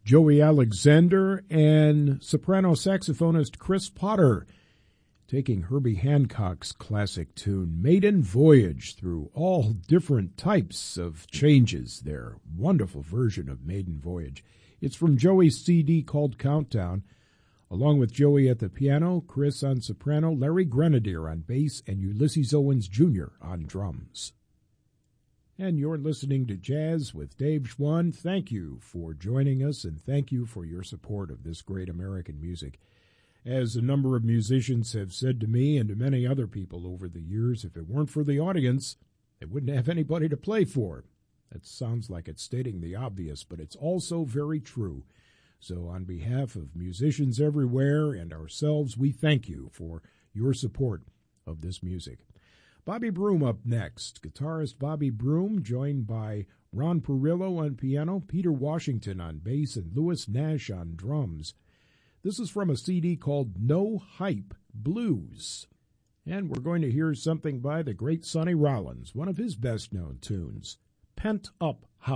Joey Alexander and soprano saxophonist Chris Potter, taking Herbie Hancock's classic tune, Maiden Voyage, through all different types of changes. Their wonderful version of Maiden Voyage. It's from Joey's CD called Countdown, along with Joey at the piano, Chris on soprano, Larry Grenadier on bass, and Ulysses Owens Jr. on drums. And you're listening to Jazz with Dave Schwann. Thank you for joining us, and thank you for your support of this great American music. As a number of musicians have said to me and to many other people over the years, if it weren't for the audience, they wouldn't have anybody to play for. That sounds like it's stating the obvious, but it's also very true. So on behalf of musicians everywhere and ourselves, we thank you for your support of this music. Bobby Broom up next. Guitarist Bobby Broom, joined by Ron Perillo on piano, Peter Washington on bass, and Louis Nash on drums. This is from a CD called No Hype Blues. And we're going to hear something by the great Sonny Rollins, one of his best-known tunes, Pent Up House.